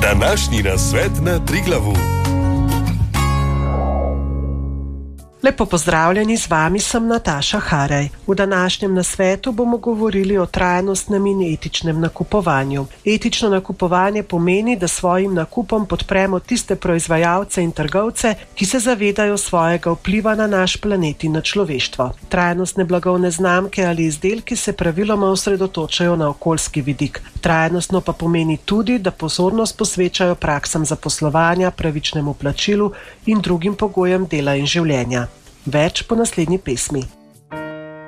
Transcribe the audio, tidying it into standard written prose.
Današnji nasvet na Triglavu. Lepo pozdravljeni, z vami sem Nataša Haraj. V današnjem nasvetu bomo govorili o trajnostnem in etičnem nakupovanju. Etično nakupovanje pomeni, da svojim nakupom podpremo tiste proizvajalce in trgovce, ki se zavedajo svojega vpliva na naš planet in na človeštvo. Trajnostne blagovne znamke ali izdelki se praviloma osredotočajo na okoljski vidik. Trajnostno pa pomeni tudi, da pozornost posvečajo praksam zaposlovanja, pravičnemu plačilu in drugim pogojem dela in življenja. Več po naslednji pesmi.